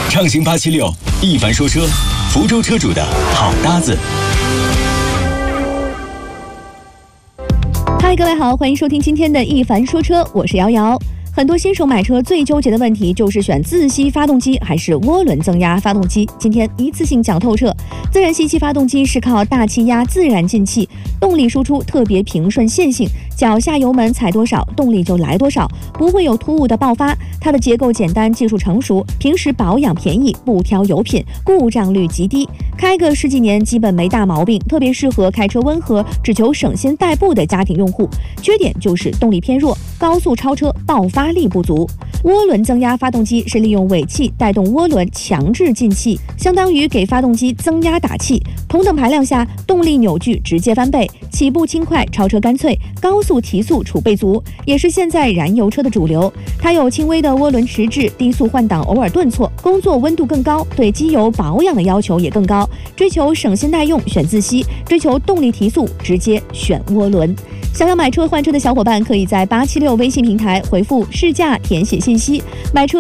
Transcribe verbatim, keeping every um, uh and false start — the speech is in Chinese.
畅行八七六，一凡说车，福州车主的好搭子。 嗨，各位好，欢迎收听今天的一凡说车，我是瑶瑶。很多新手买车最纠结的问题就是选自吸发动机还是涡轮增压发动机。今天一次性讲透彻。自然吸气发动机是靠大气压自然进气，动力输出特别平顺线性，脚下油门踩多少，动力就来多少，不会有突兀的爆发。它的结构简单，技术成熟，平时保养便宜，不挑油品，故障率极低，开个十几年基本没大毛病，特别适合开车温和、只求省心代步的家庭用户。缺点就是动力偏弱，高速超车爆发力不足。涡轮增压发动机是利用尾气带动涡轮强制进气，相当于给发动机增压打气。同等排量下，动力扭矩直接翻倍，起步轻快，超车干脆，高速提速储备足，也是现在燃油车的主流。它有轻微的涡轮迟滞，低速换挡偶尔顿挫，工作温度更高，对机油保养的要求也更高。追求省心耐用选自吸，追求动力提速直接选涡轮。想要买车换车的小伙伴，可以在八七六微信平台回复试驾填写信息，买车